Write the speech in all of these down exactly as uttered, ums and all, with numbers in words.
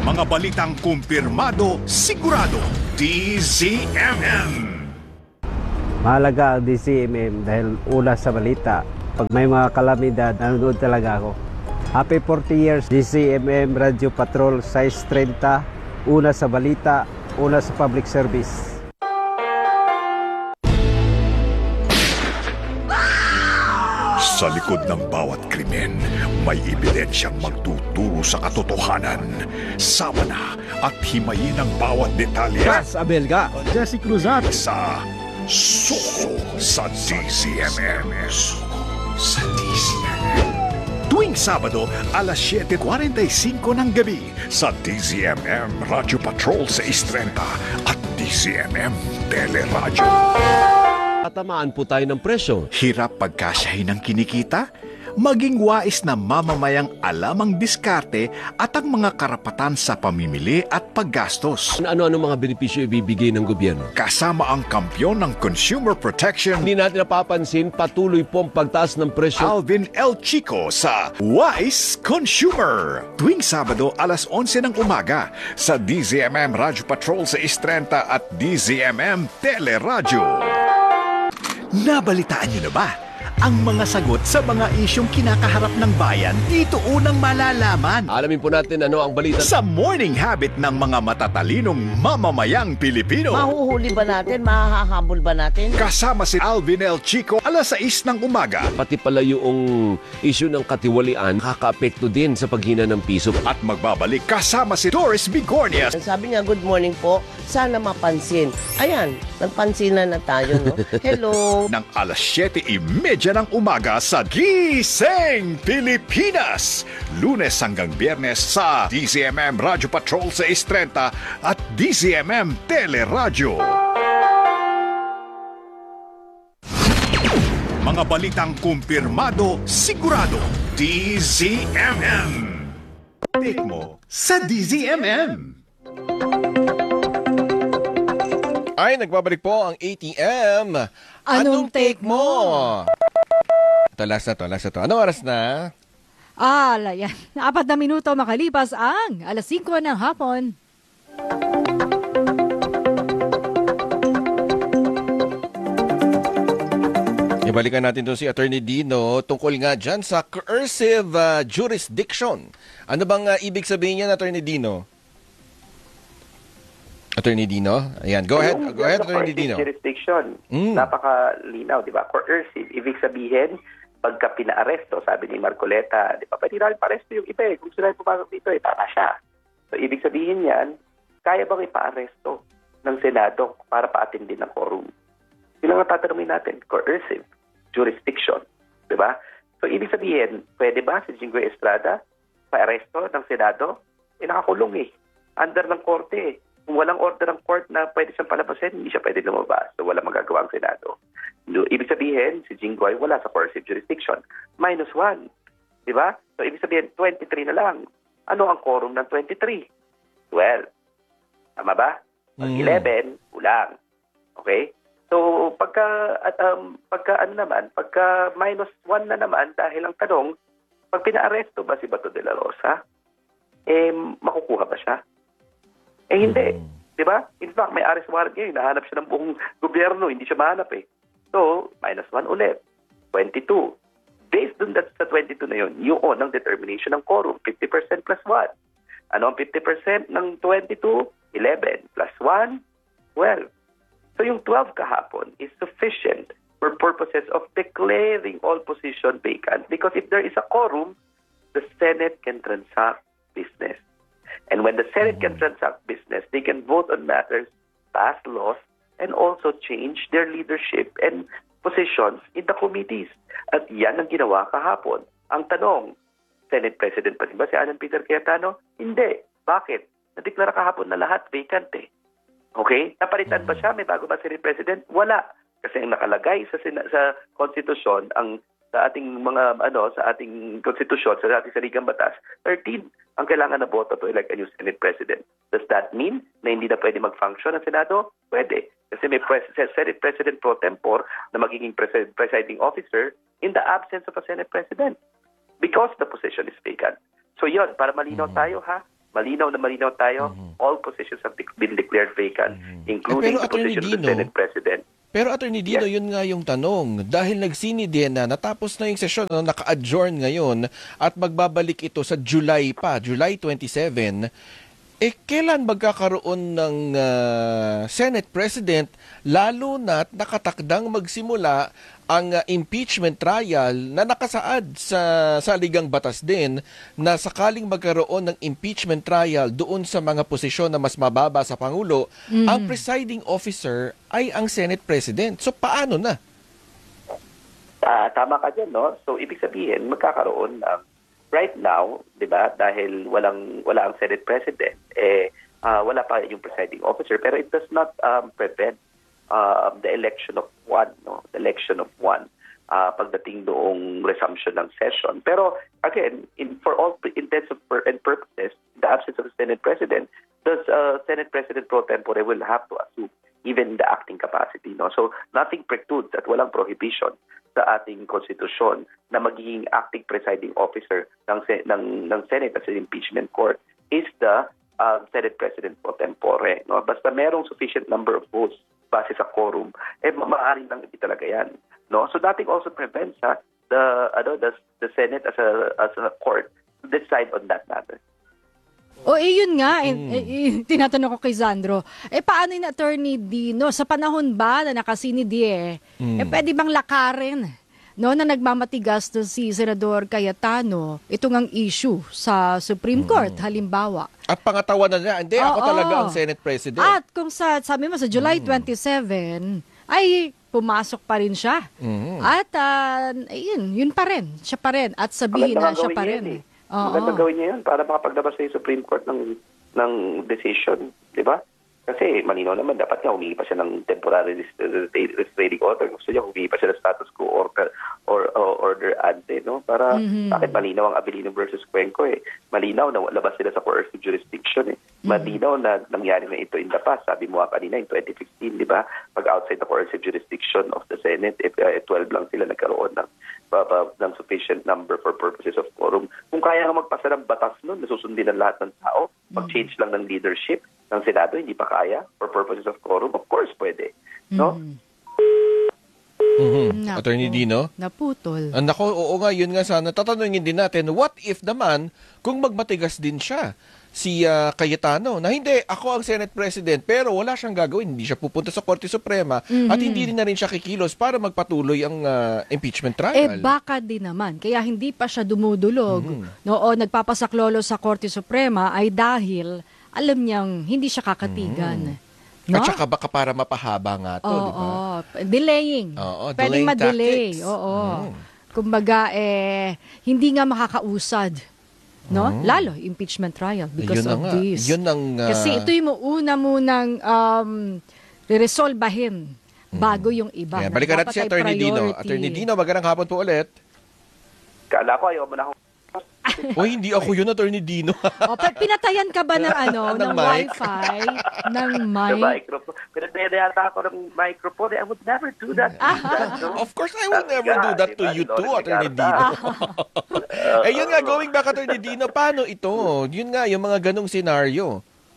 Mga balitang kumpirmado, sigurado, D Z M M. Mahalaga ang D Z M M dahil una sa balita. Pag may mga kalamidad, nanonood talaga ako. Happy forty years D Z M M Radio Patrol Size thirty. Una sa balita, una sa public service. Sa likod ng bawat krimen, may ebidensyang magtuturo sa katotohanan. Sama na at himayin ang bawat detalye. Gas Abelga, Jesse Cruzat, Sa Suko sa D Z M M. Suko sa D Z M M. Tuwing Sabado, alas siyete forty-five ng gabi sa D Z M M Radio Patrol sa thirty at D Z M M Teleradyo. Tatamaan po tayo ng presyo. Hirap pagkasyahin ng kinikita? Maging wais na mamamayang alam ang diskarte at ang mga karapatan sa pamimili at paggastos. Ano-ano mga benepisyo ibibigay ng gobyerno? Kasama ang kampyon ng Consumer Protection, Hindi natin napapansin, patuloy po ang pagtaas ng presyo. Alvin L. Chico sa Wise Consumer. Tuwing Sabado, alas eleven ng umaga sa D Z M M Radio Patrol sa thirty at D Z M M Teleradyo. Nabalitaan niyo na ba ang mga sagot sa mga isyong kinakaharap ng bayan? Dito unang malalaman. Alamin po natin ano ang balita. Sa morning habit ng mga matatalinong mamamayang Pilipino. Mahuhuli ba natin? Mahahabol ba natin? Kasama si Alvin L. Chico, alas sais ng umaga. Pati pala yung issue ng katiwalian, kaka-apekto din sa paghina ng piso. At magbabalik kasama si Doris Bigornia. Sabi nga, good morning po. Sana mapansin. Ayan, nagpansinan na tayo, no? Hello. Ng alas siyete trenta ng umaga sa Gising Pilipinas. Lunes hanggang Biyernes sa D Z M M Radio Patrol sa thirty at D Z M M Teleradyo. Mga balitang kumpirmado, sigurado, D Z M M. Take mo sa D Z M M. Ay, nagbabalik po ang A T M. Anong take mo? Ito, last na to, last na to. Anong oras na? Ah, yan. Apat na minuto makalipas ang alas singko ng hapon. Ibalikan natin doon si Attorney Dino tungkol nga dyan sa coercive uh, jurisdiction. Ano bang uh, ibig sabihin niya, Attorney Dino? Attorney Dino? Ayan, go ahead. Yung, go ahead, yung Attorney Dino. Jurisdiction, Mm. napakalinaw, di ba? Coercive, ibig sabihin, pagka pina-aresto, sabi ni Marcoleta, di ba, pwede namin pa-aresto yung iba eh. Kung sila pumasok dito, eh, tama siya. So, ibig sabihin yan, kaya bang ipa-aresto ng Senado para pa-attendin ng quorum? Yun lang ang tatanungin natin, coercive jurisdiction, di ba? So, ibig sabihin, pwede ba si Jinggoy Estrada pa-aresto ng Senado? Eh, nakakulong eh. Under ng korte eh. Kung walang order ng court na pwede siyang palabasin, hindi siya pwede lumabas. So, wala magagawa ang Senado. No, ibig sabihin, si Jinggoy wala sa coercive jurisdiction. Minus one. Di ba? So, ibig sabihin, twenty-three na lang. Ano ang quorum ng twenty-three? twelve. Tama ba? Pag Mm. eleven, kulang. Okay? So, pagka, at, um, pagka ano naman, pagka minus one na naman, dahil ang tanong, pag pina-aresto ba si Bato de la Rosa, eh, makukuha ba siya? Eh, hindi. Di ba? In fact, may arrest warrant ngayon. Nahanap siya ng buong gobyerno. Hindi siya mahanap eh. So, minus one ulit. twenty-two. Based dun that, sa twenty-two na yun, yun ang determination ng quorum. fifty percent plus one. Ano ang fifty percent ng twenty-two? eleven. Plus one? twelve. So, yung twelve kahapon is sufficient for purposes of declaring all position vacant. Because if there is a quorum, the Senate can transact business. And when the Senate can transact business, they can vote on matters, pass laws, and also change their leadership and positions in the committees. At yan ang ginawa kahapon. Ang tanong, Senate President pa rin ba si Alan Peter Cayetano? Hindi. Bakit? Nadeklara kahapon na lahat vacant eh. Okay? Napalitan ba siya? May bago ba Senate President? Wala. Kasi ang nakalagay sa, sa konstitusyon, ang sa ating mga ano sa ating konstitusyon, sa ating saligang batas, thirteen ang kailangan na boto to elect a new Senate President. Does that mean na hindi na pwede mag-function ang Senado? Pwede. Kasi may pres- Senate President pro tempore na magiging pres- presiding officer in the absence of a Senate President because the position is vacant. So yun, para malinaw tayo ha, malinaw na malinaw tayo, all positions have de- been declared vacant, including Eh, pero the Attorney position of the Dino, Senate President. Pero Attorney Dino, yun nga yung tanong. Dahil nagsini din na natapos na yung session, no, naka-adjourn ngayon at magbabalik ito sa July pa, July twenty-seven, eh kailan magkakaroon ng uh, Senate President lalo na't nakatakdang magsimula ang uh, impeachment trial na nakasaad sa saligang batas din na sakaling magkaroon ng impeachment trial doon sa mga posisyon na mas mababa sa Pangulo, mm-hmm. ang presiding officer ay ang Senate President. So paano na? Uh, tama ka dyan, no? So ibig sabihin, magkakaroon ng right now, di ba, dahil walang, wala ang Senate President, eh, uh, wala pa yung presiding officer, pero it does not um, prevent uh, the election of one, no? The election of one uh, pagdating doong resumption ng session. Pero again, in, for all intents and purposes, the absence of the Senate President, the uh, Senate President pro tempore will have to assume even the acting capacity, no? So nothing precludes at walang prohibition sa ating konstitusyon na magiging acting presiding officer ng ng ng Senate at sa impeachment court is the uh, Senate President pro tempore, no? Basta merong sufficient number of votes base sa quorum, eh maaaring lang hindi talaga yan, no? So nothing also prevents ha, the ano the, the Senate as a as a court to decide on that matter. O eh yun nga, eh, eh, eh, tinatanong ko kay Sandro, eh paano yung Attorney Dino, sa panahon ba na nakasini di eh, mm. eh pwede bang lakarin, no, na nagmamatigas to si Senador Cayetano, itong ang issue sa Supreme Court, mm. halimbawa. At pangatawa na niya, hindi, oh, ako oh. talaga ang Senate President. At kung sa, sabi mo, sa July mm. twenty-seven, ay pumasok pa rin siya. Mm. At, uh, yun, yun pa rin, siya pa rin. At sabihin na siya pa rin. Eh. Maganda gawin niya yun para makapaglabas sa Supreme Court ng ng decision, di ba? Kasi malinaw naman, dapat nga humingi pa siya ng temporary restraining order. Gusto niya humingi pa siya ng status quo order, or, or order ante, no? Para mm-hmm. bakit malinaw ang Abilino versus Cuenco eh. Malinaw na labas sila sa coercive jurisdiction eh. Malinaw na nangyari na ito in the past. Sabi mo nga kanina in twenty fifteen, di ba? Pag outside the coercive jurisdiction of the Senate, if uh, twelve lang sila nagkaroon ng uh, ng sufficient number for purposes of quorum. Kung kaya nga magpasa ng batas nun, nasusundin ng lahat ng tao, mag-change lang ng leadership ng Senado, hindi pa kaya for purposes of quorum, of course pwede. No? Mm-hmm. Napo, Attorney Dino? Naputol. Ah, nako, oo nga, yun nga sana. Tatanungin din natin, what if naman kung magmatigas din siya, si uh, Cayetano, na hindi, ako ang Senate President, pero wala siyang gagawin. Hindi siya pupunta sa Korte Suprema mm-hmm. at hindi rin na rin siya kikilos para magpatuloy ang uh, impeachment trial. Eh baka din naman, kaya hindi pa siya dumudulog mm-hmm. no, o nagpapasaklolo sa Korte Suprema ay dahil alam niyang hindi siya kakatigan. Mm-hmm. No? At saka baka para mapahaba nga to, di ba? Oo, delaying. Oo, pwedeng delaying ma-delay. tactics. Oo. Mm. Kumbaga, eh, hindi nga makakausad. No? Mm. Lalo, impeachment trial because yun of nga. this. Yun ang, uh, Kasi ito yung una munang um, re-resolbahin bago yung iba. Yeah, balikan natin si Attorney Dino. Attorney Dino, magandang hapon po ulit. Kala ko ayaw mo na akong O hindi ako yun, Attorney Dino. O, pa- pinatayan ka ba ng ano, Ng ng, mic? wifi, ng the mic? microphone. Pinataya yata ako ng microphone. I would never do that. Of course, I will never do that to you too, Attorney Dino. Eh yun nga, going back, Attorney Dino, paano ito? Yun nga, yung mga ganong senaryo.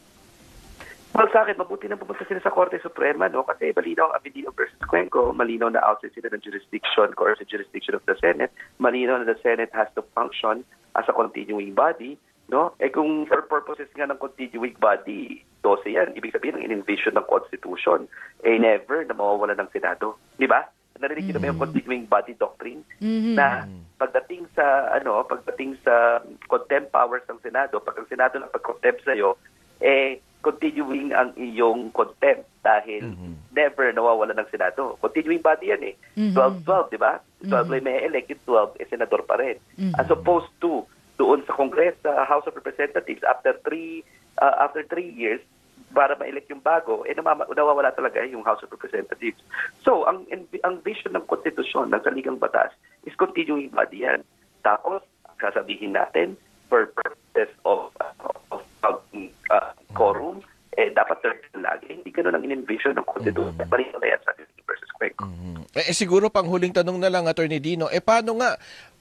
Well, sa akin, mabuti na pumunta sila sa Korte Suprema, no? Kasi malinaw ang Abilino versus Cuenco, malinaw na outside sila ng jurisdiction, coercive jurisdiction of the Senate, malinaw na the Senate has to function as a continuing body, no? Eh kung for purposes nga ng continuing body, twelve yan, ibig sabihin ng in-invasion ng Constitution, eh never na mawawala ng Senado. Di ba? Narinig mm-hmm. na ba yung continuing body doctrine? Mm-hmm. Na pagdating sa, ano, pagdating sa contempt powers ng Senado, pag ang Senado na pag-contempt sa'yo, eh, continuing ang iyong contempt dahil mm-hmm. never nawawala ng Senado. Continuing body yan eh. Mm-hmm. twelve twelve, di ba? twelve mm-hmm. may elect, yung twelve, eh, senador pa rin. Mm-hmm. As opposed to, doon sa Congress, sa House of Representatives, after three uh, after three years, para ma-elect yung bago, eh namama, nawawala talaga yung House of Representatives. So, ang ang vision ng konstitusyon, ng saligang batas, is continuing body yan. Tapos, sasabihin natin, for purposes of, of, of uh, quorum, eh, dapat thirteen lagi. Hindi ganun ang in-envision ng konstitusyon. Mm-hmm. Balik na yan sa versus Cuenco. Mm-hmm. Eh, eh, siguro pang huling tanong na lang, Attorney Dino, eh paano nga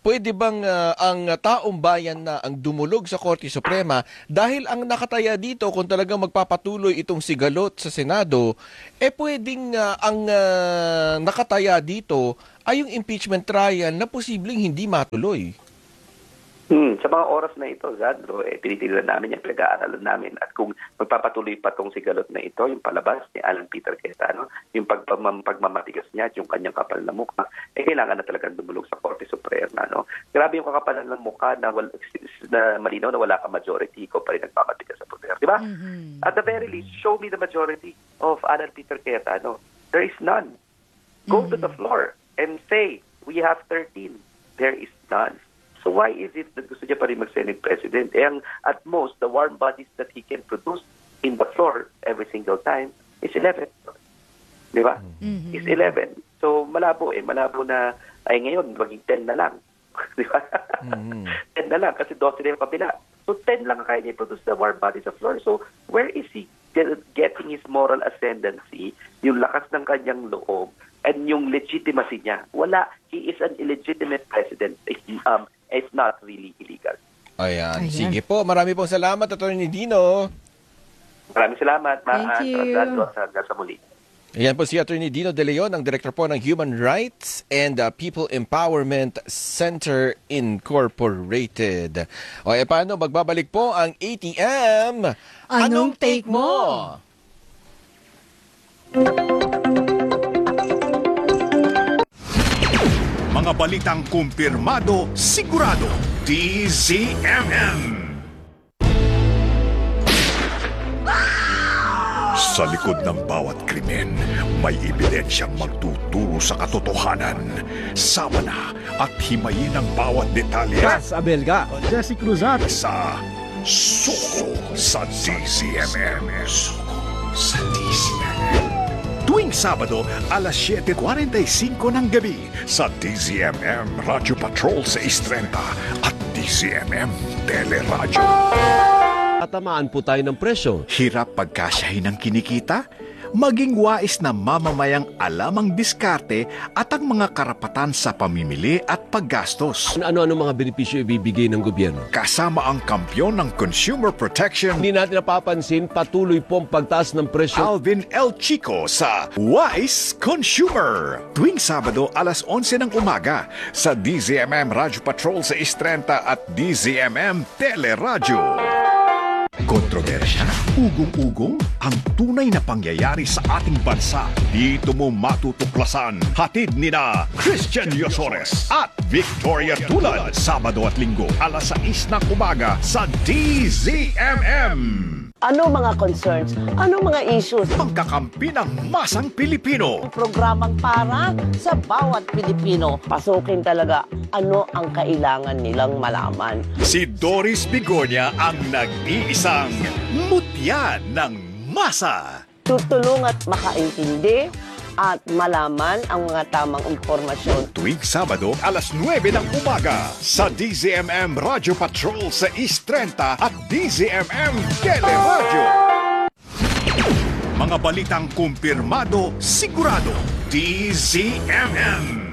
pwede bang ah, ang taong bayan na ang dumulog sa Korte Suprema dahil ang nakataya dito kung talagang magpapatuloy itong sigalot sa Senado, eh pwedeng ah, ang ah, nakataya dito ay yung impeachment trial na posibleng hindi matuloy. Hmm, sa mga oras na ito, Zandro, eh, tinitilan namin yan, pinag-aaralan namin. At kung magpapatuloy pa tong sigalot na ito, yung palabas ni Alan Peter Cayetano, yung pagpam- pagmamatigas niya at yung kanyang kapal na mukha, eh kailangan na talagang dumulog sa Korte Suprema. No? Grabe yung kakapalan ng mukha na, wala, na malinaw na wala ka majority, ikaw pa rin nagpapatigas sa poder. Di ba? Mhm. At the very least, show me the majority of Alan Peter Cayetano. There is none. Go to the floor and say, we have thirteen. There is none. So why is it that gusto niya pa rin mag-Senate President? Eh, ang, at most, the warm bodies that he can produce in the floor every single time is eleven. Di ba? Mhm. Is eleven. So malabo eh. Malabo na, ay ngayon, maging ten na lang. Di ba? Mhm. ten na lang kasi twelve na yung kabila. So ten lang ang kaya niya produce the warm bodies of floor. So where is he get- getting his moral ascendancy, yung lakas ng kanyang loob, and yung legitimacy niya? Wala. He is an illegitimate president. Um, it's not really illegal. Ayan. Ayan. Sige po, marami pong salamat, Attorney Dino. Maraming salamat. Thank Maan, you. Sandro, sa hanggang sa muli. Ayan po si Attorney Dino De Leon, ang Director po ng Human Rights and uh, People Empowerment Center Incorporated. O e paano, magbabalik po ang A T M. Anong take mo? Mga balitang kumpirmado, sigurado. D Z M M. Sa likod ng bawat krimen, may ebidensyang magtuturo sa katotohanan. Sama na at himayin ang bawat detalye Gas Abelga, Jesse Cruzat, sa Suko sa D Z M M. Suko sa D Z M M. Tuwing Sabado, alas siyete kuwarenta y singko ng gabi sa D Z M M Radio Patrol sa Istrenta at D Z M M Teleradyo. Tatamaan po tayo ng presyo. Hirap pagkasyahin ng kinikita? Maging wais na mamamayang alam ang diskarte at ang mga karapatan sa pamimili at paggastos. Ano-ano mga benepisyo ibibigay ng gobyerno? Kasama ang kampyon ng Consumer Protection, Hindi natin napapansin, patuloy po ang pagtaas ng presyo. Alvin L. Chico sa Wise Consumer. Tuwing Sabado, alas onse ng umaga sa D Z M M Radio Patrol sa Istrenta at D Z M M Teleradyo. Kontrobersya, ugong-ugong, ang tunay na pangyayari sa ating bansa. Dito mo matutuklasan. Hatid ni na Christian Yosores at Victoria Tulad. Sabado at Linggo, alas sais ng umaga sa D Z M M. Ano mga concerns? Ano mga issues? Pagkakampi ng masang Pilipino. Programang para sa bawat Pilipino. Pasukin talaga ano ang kailangan nilang malaman. Si Doris Bigonia ang nag-iisang mutya ng masa. Tutulong at makaintindi at malaman ang mga tamang impormasyon. Tuwing Sabado, alas nuwebe ng umaga sa D Z M M Radio Patrol sa Istrenta at D Z M M Teleradyo. Mga balitang kumpirmado, sigurado. D Z M M.